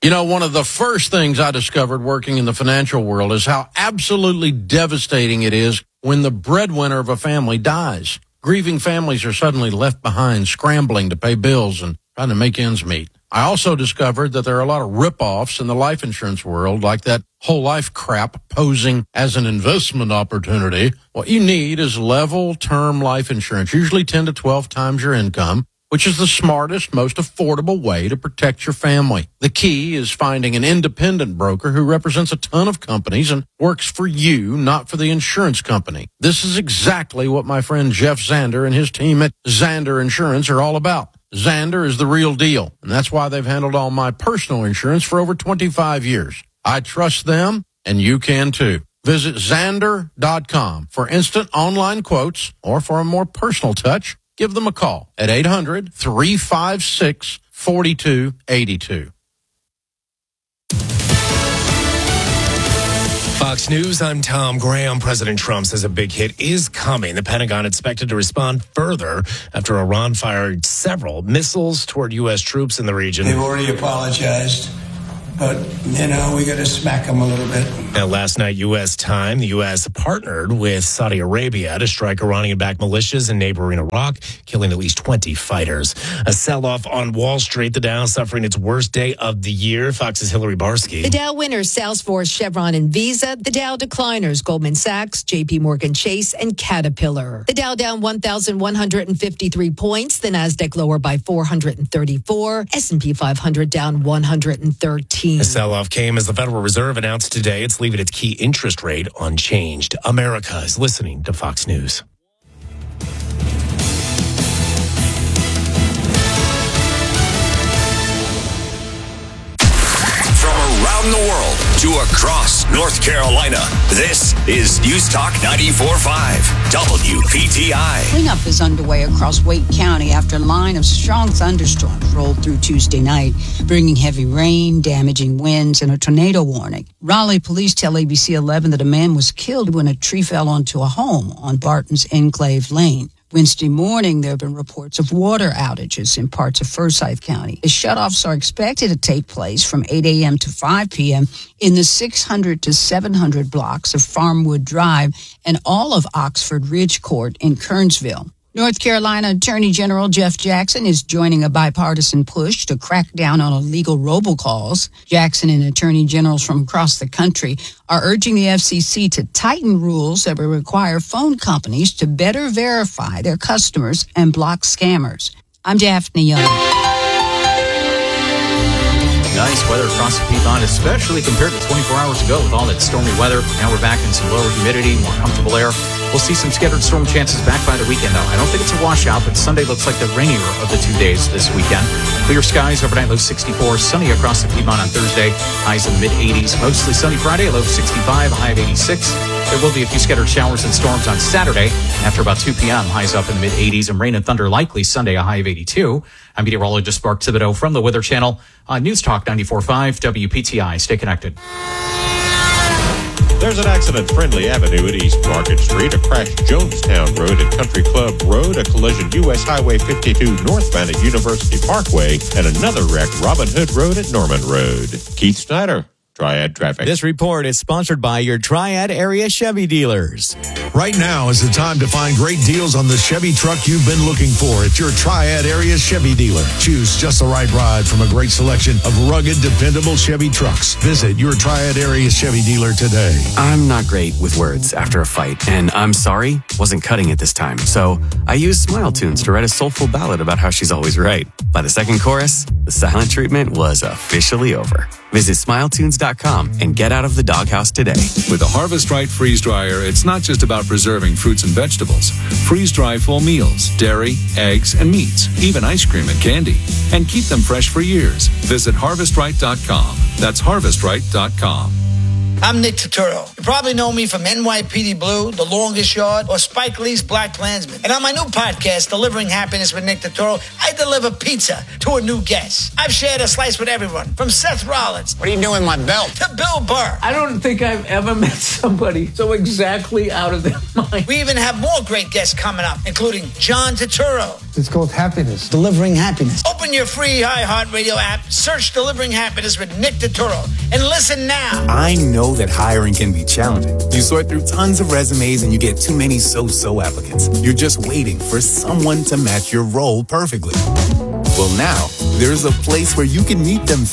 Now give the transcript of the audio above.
You know, one of the first things I discovered working in the financial world is how absolutely devastating it is when the breadwinner of a family dies. Grieving families are suddenly left behind, scrambling to pay bills and trying to make ends meet. I also discovered that there are a lot of rip-offs in the life insurance world, like that whole life crap posing as an investment opportunity. What you need is level term life insurance, usually 10 to 12 times your income, which is the smartest, most affordable way to protect your family. The key is finding an independent broker who represents a ton of companies and works for you, not for the insurance company. This is exactly what my friend Jeff Zander and his team at Zander Insurance are all about. Zander is the real deal, and that's why they've handled all my personal insurance for over 25 years. I trust them, and you can too. Visit Zander.com for instant online quotes, or for a more personal touch, give them a call at 800-356-4282. Fox News, I'm Tom Graham. President Trump says a big hit is coming. The Pentagon expected to respond further after Iran fired several missiles toward U.S. troops in the region. They've already apologized, but, we got to smack them a little bit. Now, last night, U.S. time, the U.S. partnered with Saudi Arabia to strike Iranian-backed militias in neighboring Iraq, killing at least 20 fighters. A sell-off on Wall Street, the Dow suffering its worst day of the year. Fox's Hillary Barsky. The Dow winners, Salesforce, Chevron, and Visa. The Dow decliners, Goldman Sachs, JP Morgan Chase, and Caterpillar. The Dow down 1,153 points. The Nasdaq lower by 434. S&P 500 down 113. The sell-off came as the Federal Reserve announced today it's leaving its key interest rate unchanged. America is listening to Fox News. From around the world to across North Carolina, this is News Talk 94.5 WPTI. Cleanup is underway across Wake County after a line of strong thunderstorms rolled through Tuesday night, bringing heavy rain, damaging winds, and a tornado warning. Raleigh police tell ABC 11 that a man was killed when a tree fell onto a home on Barton's Enclave Lane. Wednesday morning, there have been reports of water outages in parts of Forsyth County. The shutoffs are expected to take place from 8 a.m. to 5 p.m. in the 600 to 700 blocks of Farmwood Drive and all of Oxford Ridge Court in Kernsville. North Carolina Attorney General Jeff Jackson is joining a bipartisan push to crack down on illegal robocalls. Jackson and attorney generals from across the country are urging the FCC to tighten rules that will require phone companies to better verify their customers and block scammers. I'm Daphne Young. Nice weather across the Piedmont, especially compared to 24 hours ago with all that stormy weather. Now we're back in some lower humidity, more comfortable air. We'll see some scattered storm chances back by the weekend, though. I don't think it's a washout, but Sunday looks like the rainier of the 2 days this weekend. Clear skies, overnight low 64. Sunny across the Piedmont on Thursday, highs in the mid-80s. Mostly sunny Friday, low 65, a high of 86. There will be a few scattered showers and storms on Saturday. After about 2 p.m., highs up in the mid-80s, and rain and thunder likely Sunday, a high of 82. I'm meteorologist Mark Thibodeau from the Weather Channel on News Talk 94.5 WPTI. Stay connected. There's an accident Friendly Avenue at East Market Street, a crash Jonestown Road at Country Club Road, a collision U.S. Highway 52 northbound at University Parkway, and another wreck Robin Hood Road at Norman Road. Keith Snyder, Triad Traffic. This report is sponsored by your Triad area Chevy dealers. Right now is the time to find great deals on the Chevy truck you've been looking for at your Triad area Chevy dealer. Choose just the right ride from a great selection of rugged, dependable Chevy trucks. Visit your Triad area Chevy dealer today. I'm not great with words after a fight, and I'm sorry wasn't cutting it this time. So I used Smile Tunes to write a soulful ballad about how she's always right. By the second chorus, the silent treatment was officially over. Visit SmileTunes.com and get out of the doghouse today. With the Harvest Right freeze dryer, it's not just about preserving fruits and vegetables. Freeze dry full meals, dairy, eggs, and meats, even ice cream and candy, and keep them fresh for years. Visit HarvestRight.com. That's HarvestRight.com. I'm Nick Turturro. You probably know me from NYPD Blue, The Longest Yard, or Spike Lee's Black Klansman. And on my new podcast, Delivering Happiness with Nick Turturro, I deliver pizza to a new guest. I've shared a slice with everyone, from Seth Rollins. What are you doing with my belt? To Bill Burr. I don't think I've ever met somebody so exactly out of their mind. We even have more great guests coming up, including John Turturro, It's called happiness. Delivering happiness. Open your free iHeartRadio app, search Delivering Happiness with Nick Turturro, and listen now. I know that hiring can be challenging. You sort through tons of resumes and you get too many so-so applicants. You're just waiting for someone to match your role perfectly. Well, now, there's a place where you can meet them